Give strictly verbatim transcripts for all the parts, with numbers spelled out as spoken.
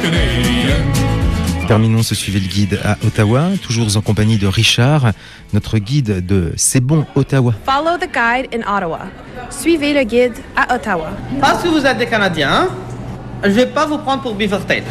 Terminons ce Suivez le guide à Ottawa, toujours en compagnie de Richard, notre guide de C'est bon Ottawa. Follow the guide in Ottawa. Suivez le guide à Ottawa. Parce que vous êtes des Canadiens, je vais pas vous prendre pour Beavertail.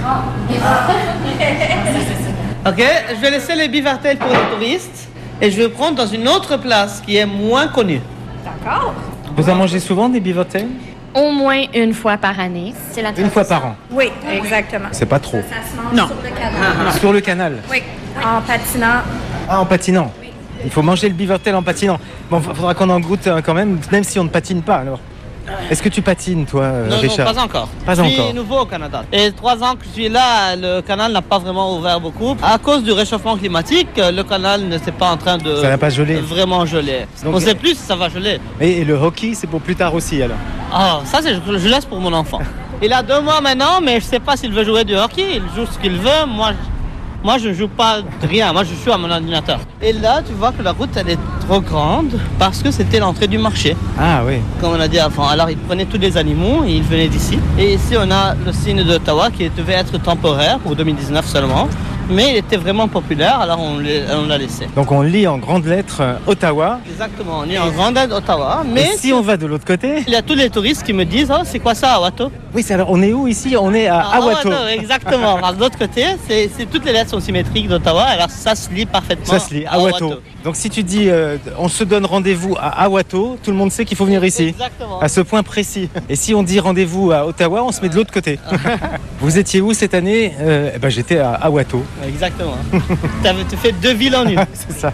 Ok, je vais laisser les Beavertail pour les touristes et je vais prendre dans une autre place qui est moins connue. D'accord. Vous en mangez souvent des Beavertail? Au moins une fois par année. C'est la Une fois par an? Oui, exactement. C'est pas trop. Ça se mange Non. sur le canal. Sur le canal? Oui, en patinant. Ah, en patinant? Il faut manger le Beavertail en patinant. Bon, il faudra qu'on en goûte euh, quand même, même si on ne patine pas alors. Est-ce que tu patines, toi, euh, Non, Richard? non, pas encore. Pas je suis encore. nouveau au Canada. Et trois ans que je suis là, le canal n'a pas vraiment ouvert beaucoup. À cause du réchauffement climatique, le canal ne s'est pas en train de... Ça n'a pas gelé? Vraiment gelé. Donc- On ne sait plus si ça va geler. Et, et le hockey, c'est pour plus tard aussi alors? Ah, ça, c'est, je, je laisse pour mon enfant. Il a deux mois maintenant, mais je sais pas s'il veut jouer du hockey. Il joue ce qu'il veut. Moi, je, moi, je joue pas de rien. Moi, je joue à mon ordinateur. Et là, tu vois que la route, elle est trop grande parce que c'était l'entrée du marché, Ah oui. comme on a dit avant. Alors, ils prenaient tous les animaux et ils venaient d'ici. Et ici, on a le signe d'Ottawa qui devait être temporaire pour deux mille dix-neuf seulement. Mais il était vraiment populaire, alors on l'a, on l'a laissé. Donc on lit en grandes lettres euh, Ottawa. Exactement, on est en grande aide Ottawa. Mais Et si on va de l'autre côté? il y a tous les touristes qui me disent « Oh, c'est quoi ça, Awato ?» Oui, c'est alors on est où ici? On est à Ah, Awato. exactement. Alors, de l'autre côté, c'est, c'est, toutes les lettres sont symétriques d'Ottawa, alors ça se lit parfaitement. Ça se lit, Awato. Donc si tu dis euh, on se donne rendez-vous à Awato, tout le monde sait qu'il faut venir ici. Exactement. À ce point précis. Et si on dit rendez-vous à Ottawa, on se met de l'autre côté. Vous étiez où cette année? euh, eh ben, J'étais à Awato. Exactement. Tu fais deux villes en une. C'est ça.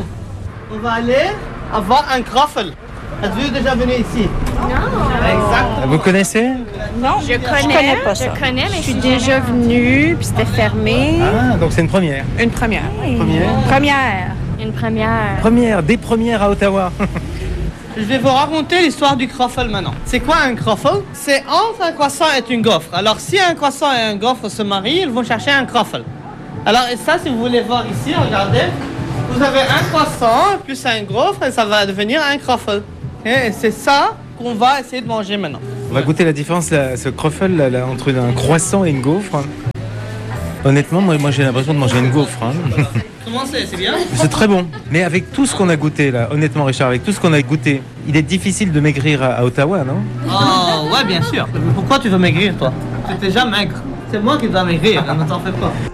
On va aller avoir un croffle. Êtes-vous déjà venu ici? Non. Exactement. Vous connaissez? Non, je connais, Je connais pas ça. Je connais, mais Je suis déjà venue, puis c'était fermé. Ah, donc c'est une première. Une première. Première. Première. une première. Première, des premières à Ottawa. Je vais vous raconter l'histoire du croffle maintenant. C'est quoi un croffle? C'est entre un croissant et une gaufre. Alors si un croissant et un gaufre se marient, ils vont chercher un croffle. Alors et ça, si vous voulez voir ici, regardez, vous avez un croissant plus un gaufre et ça va devenir un croffle. Et c'est ça qu'on va essayer de manger maintenant. On va goûter la différence, là, ce croffle là, là, entre un croissant et une gaufre. Honnêtement, moi, moi j'ai l'impression de manger une gaufre. Hein. Comment c'est? C'est bien? C'est très bon. Mais avec tout ce qu'on a goûté là, honnêtement Richard, avec tout ce qu'on a goûté, il est difficile de maigrir à, à Ottawa, non? Oh, ouais, bien sûr. Pourquoi tu veux maigrir, toi? Tu n'es déjà maigre. C'est moi qui dois maigrir, ne t'en fais pas.